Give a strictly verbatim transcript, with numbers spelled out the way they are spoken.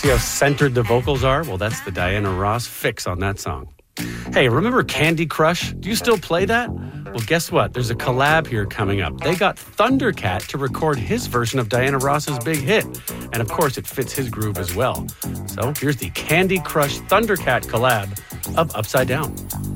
See how centered the vocals are? Well, that's the Diana Ross fix on that song. Hey, remember Candy Crush? Do you still play that? Well, guess what? There's a collab here coming up. They got Thundercat to record his version of Diana Ross's big hit. And of course, it fits his groove as well. So here's the Candy Crush Thundercat collab of Upside Down.